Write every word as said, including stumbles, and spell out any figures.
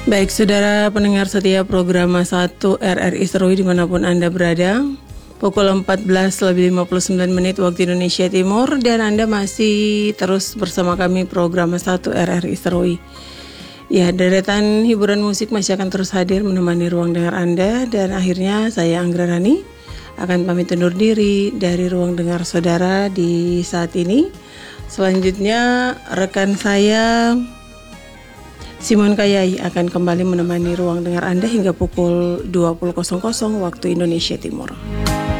Baik saudara pendengar setia program satu R R I Seruy dimanapun Anda berada, pukul empat belas lebih lima puluh sembilan menit waktu Indonesia Timur, dan Anda masih terus bersama kami program satu R R I Seruy. Ya, deretan hiburan musik masih akan terus hadir menemani ruang dengar Anda, dan akhirnya saya Anggra Rani akan pamit undur diri dari ruang dengar saudara di saat ini. Selanjutnya rekan saya Simon Kayai akan kembali menemani ruang dengar Anda hingga pukul dua puluh waktu Indonesia Timur.